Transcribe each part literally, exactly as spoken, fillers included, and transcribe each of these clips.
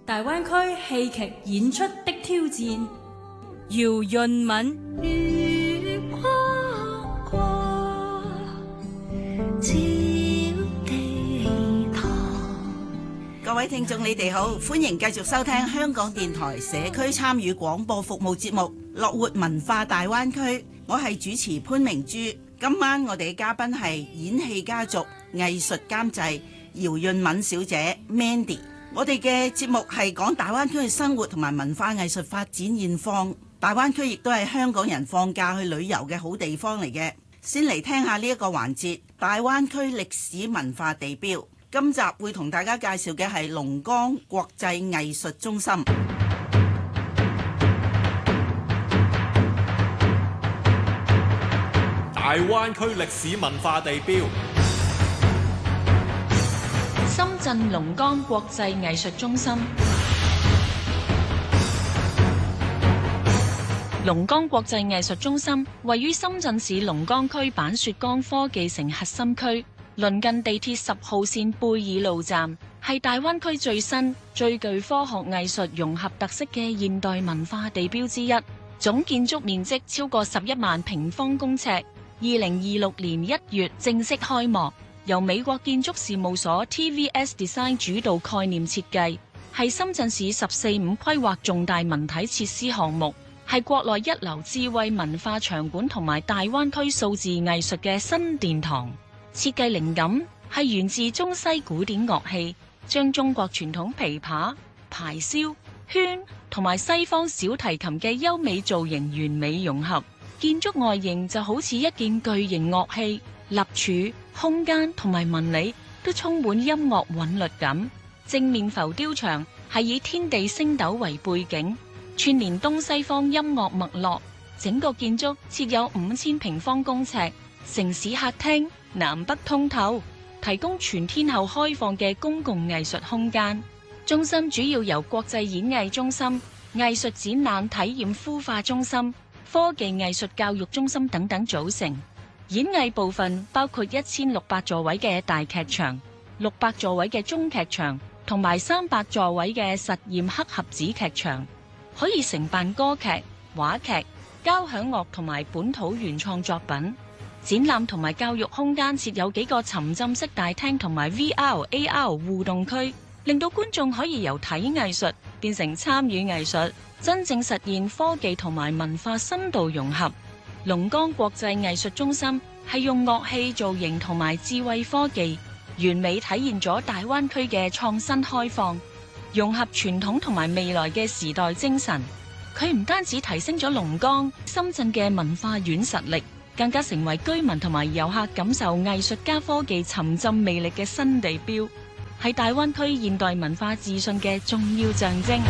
大灣區戲劇演出的挑戰，姚潤敏。 月光過，照地堂。 各位聽眾你哋好，歡迎繼續收聽香港電台社區參與廣播服務節目《樂活文化大灣區》，我係主持潘明珠。今晚我哋嘅嘉賓係演戲家族藝術監製姚潤敏小姐 Mandy。我哋嘅節目係講大灣區嘅生活同埋文化藝術發展現況。大灣區亦都係香港人放假去旅遊嘅好地方嚟嘅。先嚟聽下呢一個環節，大灣區歷史文化地標。今集會同大家介紹嘅係龍崗國際藝術中心。 大灣區歷史文化地標。 深圳龍崗國際藝術中心。龍崗國際藝術中心位於深圳市龍崗區板雪崗科技城核心區，鄰近地鐵十號線貝爾路站，係大灣區最新、最具科學藝術融合特色嘅現代文化地標之一。總建築面積超過十一萬平方公尺，二零二六年一月正式開幕。由美國建築事務所 T V S Design 主導概念設計，係深圳市十四五規劃重大文體設施項目，係國內一流智慧文化場館同埋大灣區數字藝術嘅新殿堂。設計靈感係源自中西古典樂器，將中國傳統琵琶、排簫、絃同埋西方小提琴嘅優美造型完美融合。建築外形就好似一件巨型樂器，立柱、空間同埋紋理都充滿音樂韻律感。正面浮雕牆係以天地星斗為背景，串聯東西方音樂脈絡。整個建築設有五千平方公尺，城市客廳，南北通透，提供全天候開放嘅公共藝術空間。中心主要由國際演藝中心、藝術展覽體驗孵化中心、科技藝術教育中心等等組成。演藝部分包括一千六百座位嘅大劇場、六百座位嘅中劇場同埋三百座位嘅實驗黑盒子劇場，可以承辦歌劇、話劇、交響樂同埋本土原創作品。展覽同埋教育空間設有幾個沉浸式大廳同埋 V R、A R 互動區，令到觀眾可以由睇藝術變成參與藝術，真正實現科技同埋文化深度融合。龍崗國際藝術中心係用樂器造型同埋智慧科技，完美體現咗大灣區嘅創新開放，融合傳統同埋未來嘅時代精神。佢唔單止提升咗龍崗、深圳嘅文化軟實力，更加成為居民同埋遊客感受藝術加科技沉浸魅力嘅新地標，係大灣區現代文化自信嘅重要象徵。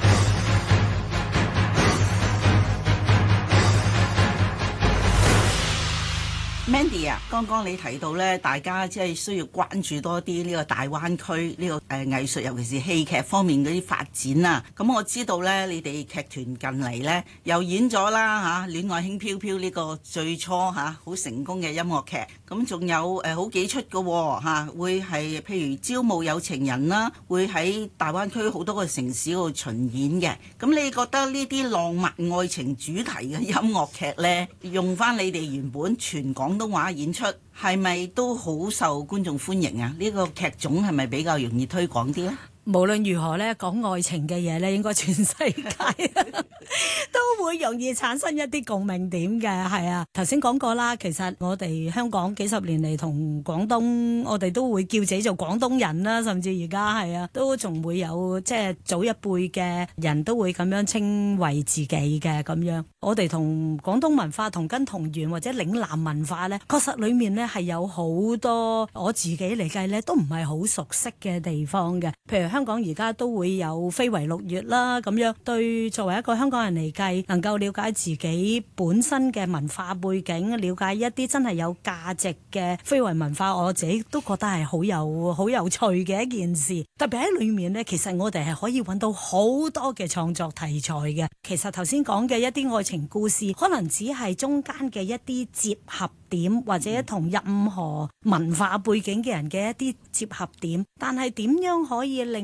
Mandy 啊，剛剛你提到咧，大家即係需要關注多啲呢個大灣區呢個誒藝術，尤其是戲劇方面嗰啲發展啊。咁我知道咧，你哋劇團近嚟咧又演咗啦嚇，《戀愛輕飄飄》呢個最初嚇好成功嘅音樂劇，咁仲有誒好幾出嘅喎嚇，會係譬如招募有情人啦，會喺大灣區好多個城市嗰度巡演嘅。咁你覺得呢啲浪漫愛情主題嘅音樂劇咧，用翻你哋原本全廣東話演出係咪都好受觀眾歡迎啊？呢個劇種係咪比較容易推廣啲呢？ 無論如何咧，講愛情嘅嘢咧，應該全世界都會容易產生一啲共鳴點嘅，係啊。頭先講過啦，其實我哋香港幾十年嚟同廣東，我哋都會叫自己做廣東人啦，甚至而家係啊，都仲會有即係早一輩嘅人都會咁樣稱為自己嘅咁樣。我哋同廣東文化同根同源或者嶺南文化咧，確實裡面咧係有好多我自己嚟計咧都唔係好熟悉嘅地方嘅，譬如香港而家都會有非遺六月啦，咁樣對作為一個香港人嚟計，能夠了解自己本身嘅文化背景，了解一啲真係有價值嘅非遺文化，我自己都覺得係好有好有趣嘅一件事。特別喺裏面呢，其實我哋係可以揾到好多嘅創作題材嘅。其實頭先講嘅一啲愛情故事，可能只係中間嘅一啲接合點，或者同任何文化背景嘅人嘅一啲接合點，但係點樣可以令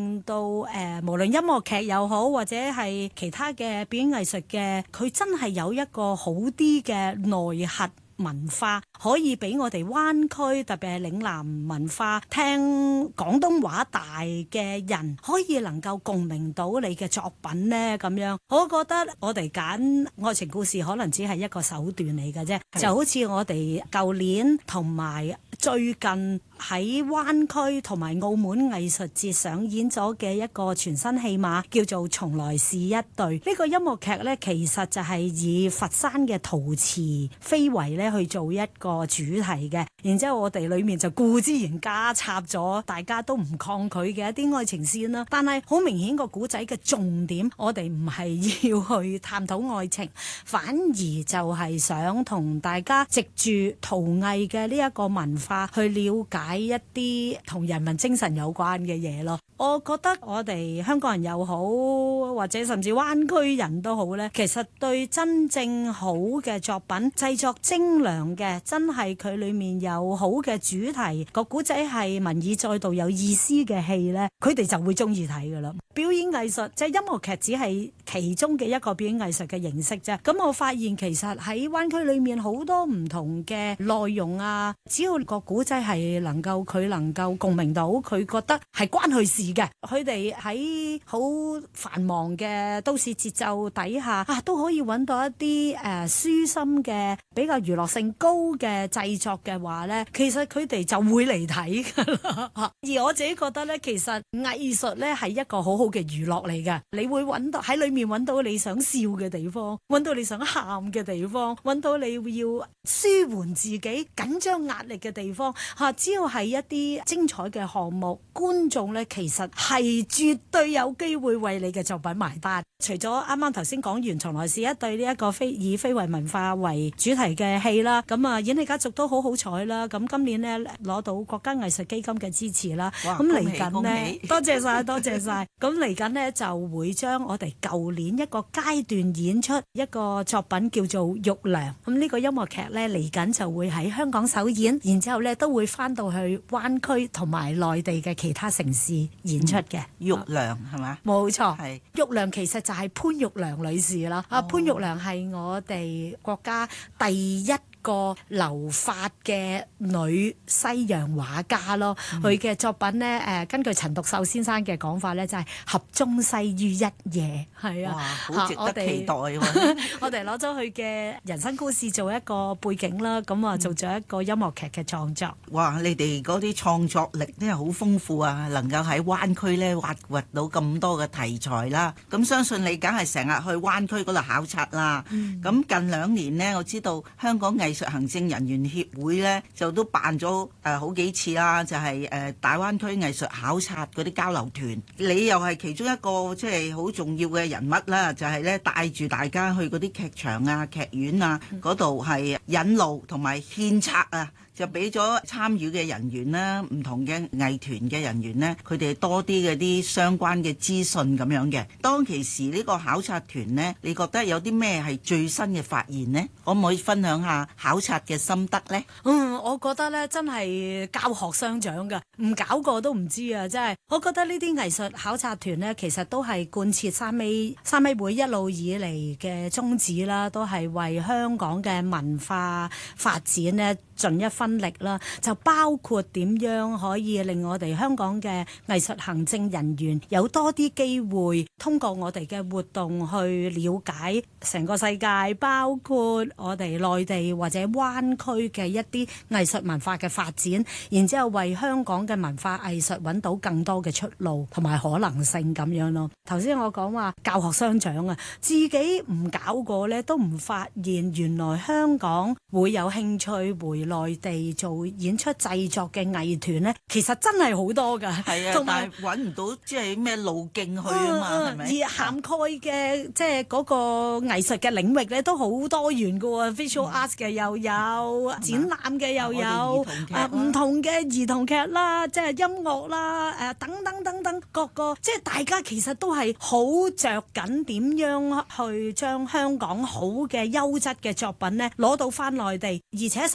令到誒、呃、無論音樂劇又好，或者係其他嘅表演藝術嘅，佢真係有一個好啲嘅內核文化，可以俾我哋灣區，特別係嶺南文化，聽廣東話大嘅人可以能夠共鳴到你嘅作品呢。咁樣我覺得我哋揀愛情故事可能只係一個手段嚟嘅啫，就好似我哋舊年同埋最近喺灣區同埋澳門藝術節上演咗嘅一個全新戲碼，叫做《從來是一對》。呢個音樂劇呢，其實就係以佛山嘅陶瓷非遺呢去做一個主題嘅，然之後我哋裏面就固之然加插咗大家都唔抗拒嘅一啲愛情線啦。但係好明顯個古仔嘅重點，我哋唔係要去探討愛情，反而就係想同大家藉住陶藝嘅呢一個文化去了解一啲同人民精神有關嘅嘢咯。我覺得我哋香港人又好，或者甚至灣區人都好呢，其實對真正好嘅作品，製作精良嘅，真係佢裏面有好嘅主題，個古仔係文以載道有意思嘅戲呢，佢哋就會中意睇噶啦。表演藝術即係音樂劇，只係其中嘅一個表演藝術嘅形式啫。咁我發現其實喺灣區裏面好多唔同嘅內容啊，只要個古仔係能夠佢能夠共鳴到，佢覺得係關佢事嘅，佢哋喺好繁忙嘅都市節奏底下啊，都可以揾到一啲誒、呃、舒心嘅比較娛樂性高嘅製作嘅話呢，其實佢哋就會嚟睇㗎啦。而我自己覺得呢，其實藝術呢係一個好好嘅娛樂嚟㗎，你會揾到喺裏面揾到你想笑嘅地方，揾到你想喊嘅地方，揾到你要舒緩自己緊張壓力嘅地方嚇。只要係一啲精彩嘅項目，觀眾呢其實係絕對有機會為你嘅作品埋單。除咗啱啱頭先講完從來是一對呢一個非以非遺文化為主題嘅戲啦，咁啊演戲家族都好好彩啦，咁今年呢攞到國家藝術基金嘅支持啦，咁嚟緊呢，多謝晒多謝晒，咁嚟緊呢就會將我哋舊年一個階段演出一個作品叫做《玉娘》，咁呢個音樂劇呢嚟緊就會喺香港首演，然之後呢都會翻到去灣區同埋內地嘅其他城市演出嘅。 嗯、玉娘係嘛？ 冇錯， 係玉娘其實就係潘玉良女士啦。啊、哦，潘玉良係我哋國家第一個留法嘅女西洋畫家咯，佢嘅、嗯、作品呢，誒根據陳獨秀先生嘅講法呢，就係、是、合中西於一夜，係啊， 好值得期待喎！ 我哋攞咗佢嘅人生故事做一個背景啦，咁啊做咗一個音樂劇嘅創作。 哇！你哋嗰啲創作力真係好豐富啊，能夠喺灣區呢挖掘到咁多嘅題材啦。咁相信你梗係成日去灣區嗰度考察啦。咁、嗯、近兩年呢，我知道香港藝藝術行政人員協會咧就都辦咗誒、呃、好幾次啦，就係、是、誒、呃、大灣區藝術考察嗰啲交流團，你又係其中一個即係好重要嘅人物啦，就係咧帶住大家去嗰啲劇場啊、劇院啊嗰度係引路同埋獻策啊。就俾咗參與嘅人員啦，唔同嘅藝團嘅人員呢，佢哋多啲嘅啲相關嘅資訊咁樣嘅。當其時呢個考察團呢，你覺得有啲咩係最新嘅發現呢？可唔可以分享下考察嘅心得呢？ 嗯，我覺得呢真係教學相長㗎，唔搞過都唔知啊！真係，我覺得呢啲藝術考察團呢，其實都係貫徹三 A 三 A 會一路以嚟嘅宗旨啦，都係為香港嘅文化發展呢盡一分力啦，就包括點樣可以令我哋香港嘅藝術行政人員有多啲機會通過我哋嘅活動去了解成個世界，包括我哋內地或者灣區嘅一啲藝術文化嘅發展，然之後為香港嘅文化藝術揾到更多嘅出路同埋可能性咁樣咯。頭先我講話教學相長啊，自己唔搞過呢都唔發現原來香港會有興趣回內地做演出製作嘅藝團呢，其實真係好多㗎。係啊，但係揾唔到即係咩路徑去啊嘛，係咪？而涵蓋嘅即係嗰個藝術嘅領域咧，都好多元㗎喎。Visual Arts 嘅又有，展覽嘅又有，啊唔同嘅兒童劇啦，即係音樂啦，誒等等等等各個，即係大家其實都係好着緊點樣去將香港好嘅優質嘅作品呢攞到翻內地，而且甚至唔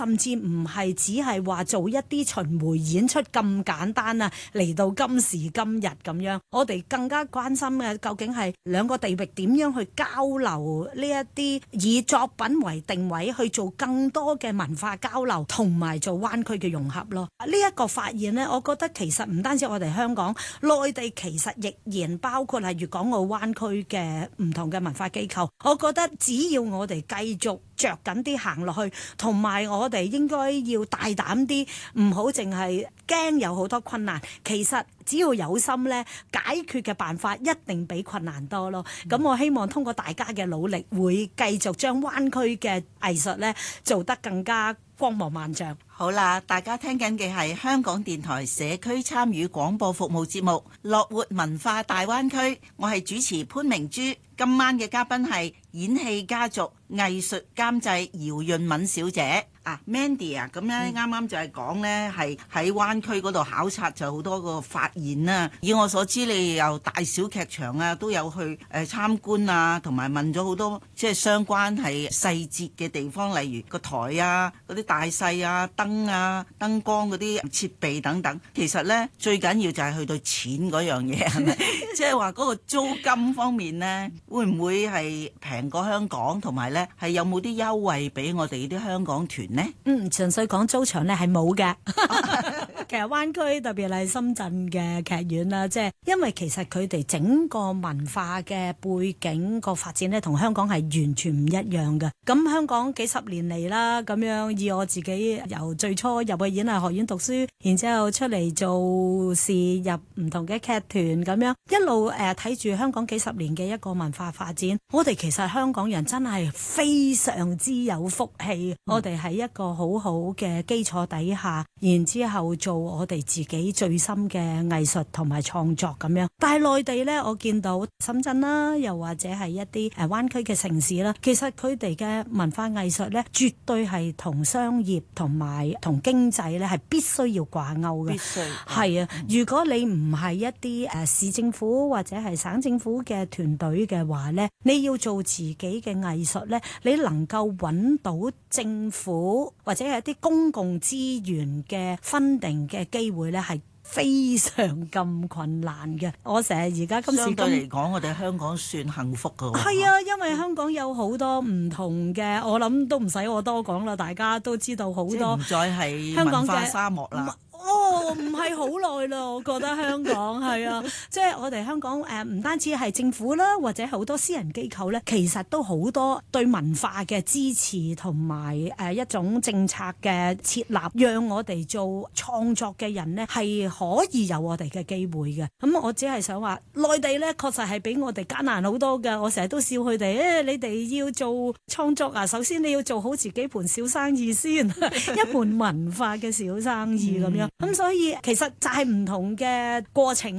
唔係只係話做一啲巡迴演出咁簡單啊，嚟到今時今日咁樣。我哋更加關心嘅究竟係兩個地域點樣去交流呢一啲以作品為定位去做更多嘅文化交流，同埋做灣區嘅融合咯。呢、這、一個發現呢，我覺得其實唔單止我哋香港，內地其實亦然包括係粵港澳灣區嘅唔同嘅文化機構。我覺得只要我哋繼續着緊啲行落去，同埋我哋應該要大膽啲，唔好淨係驚有好多困難。其實只要有心呢，解決嘅辦法一定比困難多咯。咁、嗯、我希望通過大家嘅努力，會繼續將灣區嘅藝術呢做得更加光芒萬丈。 好啦，大家聽緊嘅係香港電台社區參與廣播服務節目《樂活文化大灣區》，我係主持潘明珠。今晚嘅嘉賓係演戲家族藝術監製姚潤敏小姐。啊 Mandy 啊，咁咧啱啱就係講咧，係喺灣區嗰度考察就好多個發現啦。以我所知，你又大小劇場啊都有去誒、呃、參觀啊，同埋問咗好多即係相關係細節嘅地方，例如個台啊、嗰啲大細啊、燈啊、燈光嗰啲設備等等。其實咧最緊要就係去到錢嗰樣嘢，係咪？即係話嗰個租金方面咧，會唔會係平過香港？同埋咧係有冇啲優惠俾我哋啲香港團？ 嗯，純粹講租場咧係冇嘅。其實灣區特別係深圳嘅劇院啦，即係因為其實佢哋整個文化嘅背景個發展咧，同香港係完全唔一樣嘅。咁香港幾十年嚟啦，咁樣以我自己由最初入去演藝學院讀書，然之後出嚟做事入唔同嘅劇團咁樣，一路誒睇住香港幾十年嘅一個文化發展。我哋其實香港人真係非常之有福氣，嗯、我哋喺一個好好嘅基礎底下，然之後做我哋自己最深嘅藝術同埋創作咁樣。但係內地呢，我見到深圳啦，又或者係一啲誒灣區嘅城市啦，其實佢哋嘅文化藝術呢，絕對係同商業同埋同經濟呢係必須要掛鈎嘅。必須係啊！如果你唔係一啲誒市政府或者係省政府嘅團隊嘅話呢，你要做自己嘅藝術呢，你能夠揾到政府或者係一啲公共資源嘅分定嘅機會咧，係非常咁困難嘅。我成日而家今時今日嚟講，我哋香港算幸福噶。 係啊，因為香港有好多唔同嘅，我諗都唔使我多講啦，大家都知道好多。 唔再係文化沙漠啦。 哦，唔係好耐啦，我覺得香港係啊，即係我哋香港誒，唔單止係政府啦，或者好多私人機構咧，其實都好多對文化嘅支持同埋誒一種政策嘅設立，讓我哋做創作嘅人呢係可以有我哋嘅機會嘅。咁我只係想話，內地咧確實係比我哋艱難好多㗎。我成日都笑佢哋，誒、哎、你哋要做創作啊，首先你要做好自己盤小生意先，一盤文化嘅小生意咁樣。咁、嗯、所以其實就係唔同嘅過程。